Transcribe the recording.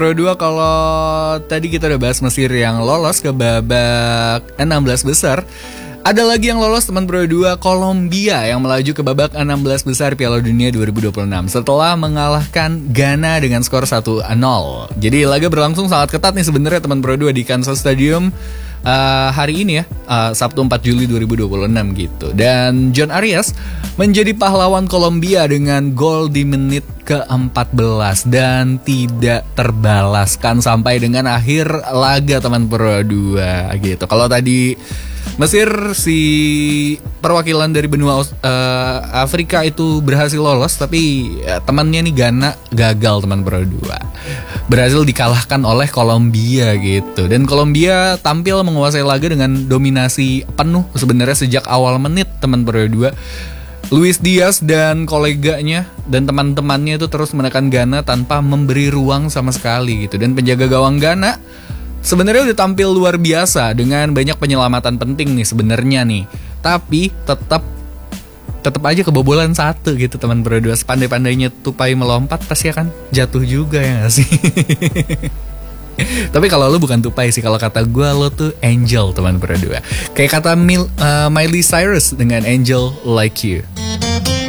Pro 2, kalau tadi kita udah bahas Mesir yang lolos ke babak 16 besar, ada lagi yang lolos teman Pro 2, Kolombia yang melaju ke babak 16 besar Piala Dunia 2026 setelah mengalahkan Ghana dengan skor 1-0. Jadi laga berlangsung sangat ketat nih sebenarnya teman Pro 2 di Kansas Stadium hari ini ya, Sabtu 4 Juli 2026 gitu. Dan John Arias menjadi pahlawan Kolombia dengan gol di menit ke-14 dan tidak terbalaskan sampai dengan akhir laga teman Pro 2 gitu. Kalau tadi Mesir, si perwakilan dari benua Afrika itu berhasil lolos, tapi temannya nih Ghana gagal teman Pro 2. Berhasil dikalahkan oleh Kolombia gitu. Dan Kolombia tampil menguasai laga dengan dominasi penuh sebenarnya sejak awal menit teman Pro 2. Luis Diaz dan koleganya dan teman-temannya itu terus menekan Ghana tanpa memberi ruang sama sekali gitu. Dan penjaga gawang Ghana sebenarnya udah tampil luar biasa dengan banyak penyelamatan penting nih sebenarnya nih. Tapi tetap aja kebobolan satu gitu teman Pro 2. Sepandai-pandainya tupai melompat pasti akan jatuh juga ya gak sih? Tapi kalau lo bukan tupai sih, kalau kata gue lo tuh angel teman Pro 2. Kayak kata Miley Cyrus dengan Angel Like You.